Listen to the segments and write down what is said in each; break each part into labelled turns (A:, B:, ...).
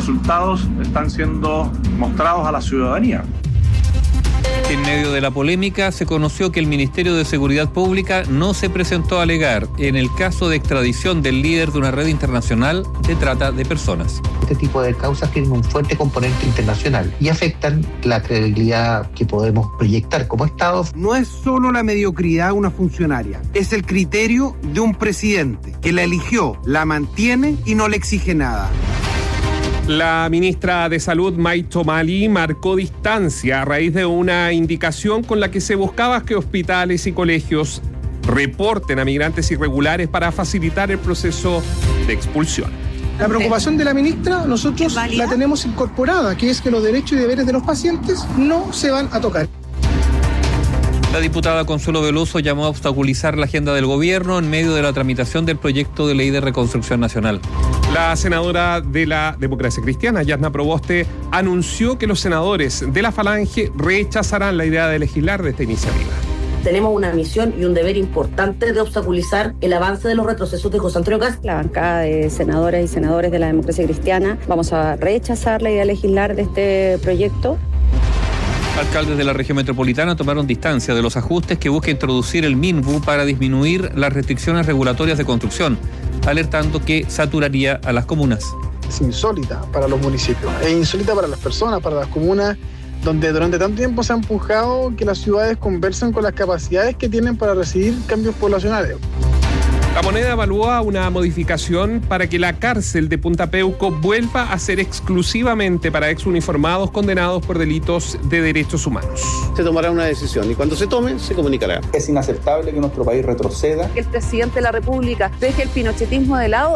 A: resultados están siendo mostrados a la ciudadanía.
B: En medio de la polémica, se conoció que el Ministerio de Seguridad Pública no se presentó a alegar en el caso de extradición del líder de una red internacional de trata de personas.
C: Este tipo de causas tienen un fuerte componente internacional y afectan la credibilidad que podemos proyectar como Estado.
D: No es solo la mediocridad de una funcionaria, es el criterio de un presidente que la eligió, la mantiene y no le exige nada.
E: La ministra de Salud, Maito Malí, marcó distancia a raíz de una indicación con la que se buscaba que hospitales y colegios reporten a migrantes irregulares para facilitar el proceso de expulsión.
F: La preocupación de la ministra nosotros la tenemos incorporada, que es que los derechos y deberes de los pacientes no se van a tocar.
B: La diputada Consuelo Veloso llamó a obstaculizar la agenda del gobierno en medio de la tramitación del proyecto de ley de reconstrucción nacional.
E: La senadora de la Democracia Cristiana, Yasna Proboste, anunció que los senadores de la Falange rechazarán la idea de legislar de esta iniciativa.
G: Tenemos una misión y un deber importante de obstaculizar el avance de los retrocesos de José Antonio Kast.
H: La bancada de senadoras y senadores de la Democracia Cristiana vamos a rechazar la idea de legislar de este proyecto.
B: Alcaldes de la región metropolitana tomaron distancia de los ajustes que busca introducir el MINBU para disminuir las restricciones regulatorias de construcción, alertando que saturaría a las comunas.
F: Es insólita para los municipios, es insólita para las personas, para las comunas, donde durante tanto tiempo se ha empujado que las ciudades conversen con las capacidades que tienen para recibir cambios poblacionales.
E: La Moneda evalúa una modificación para que la cárcel de Punta Peuco vuelva a ser exclusivamente para exuniformados condenados por delitos de derechos humanos.
I: Se tomará una decisión y cuando se tome, se comunicará.
J: Es inaceptable que nuestro país retroceda.
H: Que el presidente de la República deje el pinochetismo de lado.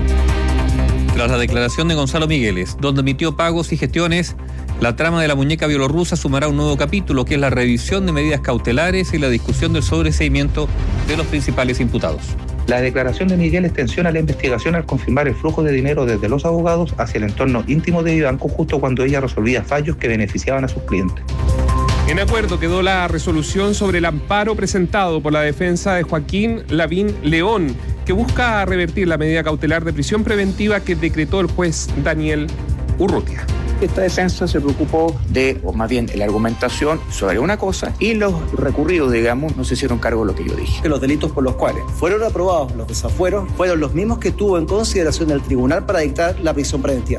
B: Tras la declaración de Gonzalo Migueles, donde emitió pagos y gestiones, la trama de la muñeca bielorrusa sumará un nuevo capítulo, que es la revisión de medidas cautelares y la discusión del sobreseimiento de los principales imputados.
C: La declaración de Miguel tensiona la investigación al confirmar el flujo de dinero desde los abogados hacia el entorno íntimo de Vivanco justo cuando ella resolvía fallos que beneficiaban a sus clientes.
E: En acuerdo quedó la resolución sobre el amparo presentado por la defensa de Joaquín Lavín León, que busca revertir la medida cautelar de prisión preventiva que decretó el juez Daniel Urrutia.
J: Esta defensa se preocupó de, o más bien la argumentación sobre una cosa, y los recurridos, digamos, no se hicieron cargo de lo que yo dije.
K: Que los delitos por los cuales fueron aprobados los desafueros fueron los mismos que tuvo en consideración el tribunal para dictar la prisión preventiva.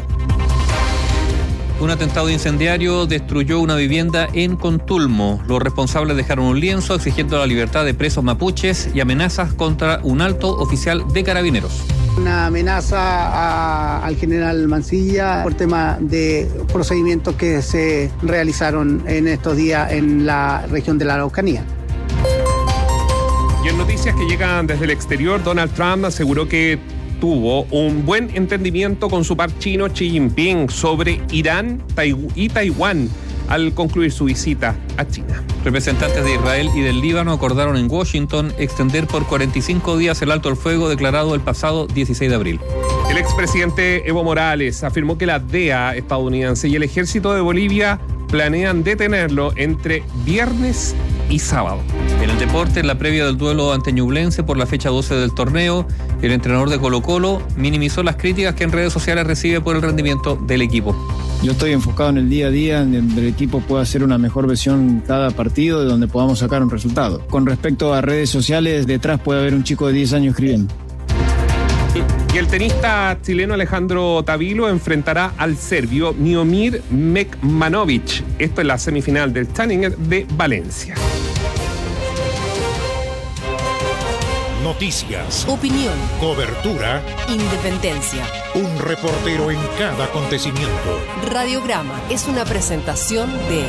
B: Un atentado incendiario destruyó una vivienda en Contulmo. Los responsables dejaron un lienzo exigiendo la libertad de presos mapuches y amenazas contra un alto oficial de carabineros.
L: Una amenaza al general Mancilla por tema de procedimientos que se realizaron en estos días en la región de la Araucanía.
E: Y en noticias que llegan desde el exterior, Donald Trump aseguró que tuvo un buen entendimiento con su par chino Xi Jinping sobre Irán y Taiwán al concluir su visita a China.
B: Representantes de Israel y del Líbano acordaron en Washington extender por 45 días el alto el fuego declarado el pasado 16 de abril.
E: El expresidente Evo Morales afirmó que la DEA estadounidense y el ejército de Bolivia planean detenerlo entre viernes y sábado.
B: En el deporte, en la previa del duelo ante Ñublense por la fecha 12 del torneo, el entrenador de Colo-Colo minimizó las críticas que en redes sociales recibe por el rendimiento del equipo.
M: Yo estoy enfocado en el día a día, en donde el equipo pueda hacer una mejor versión cada partido, de donde podamos sacar un resultado. Con respecto a redes sociales, detrás puede haber un chico de 10 años escribiendo.
E: Y el tenista chileno Alejandro Tavilo enfrentará al serbio Miomir Mekmanovic. Esto es la semifinal del Challenger de Valencia.
N: Noticias,
O: opinión,
N: cobertura,
O: independencia.
N: Un reportero en cada acontecimiento.
O: Radiograma es una presentación de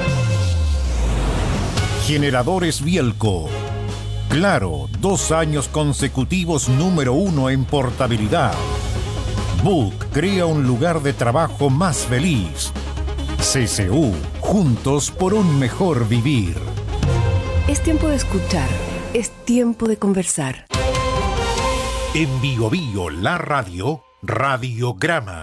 N: Generadores Bielco. Claro, 2 años consecutivos número 1 en portabilidad. Book crea un lugar de trabajo más feliz. CCU, juntos por un mejor vivir.
O: Es tiempo de escuchar. Es tiempo de conversar.
N: En Bio Bio, la radio, Radiograma.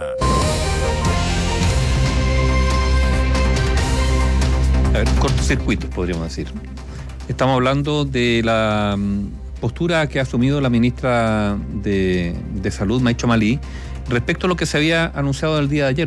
B: A ver, cortocircuitos podríamos decir. Estamos hablando de la postura que ha asumido la ministra de Salud, Maito Malí, respecto a lo que se había anunciado el día de ayer.